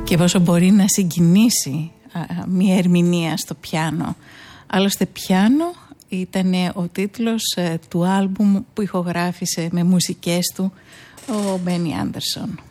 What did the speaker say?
και πόσο μπορεί να συγκινήσει μια ερμηνεία στο πιάνο. Άλλωστε πιάνο ήταν ο τίτλος του άλμπουμ που ηχογράφησε με μουσικές του ο Μπένι Άντερσον.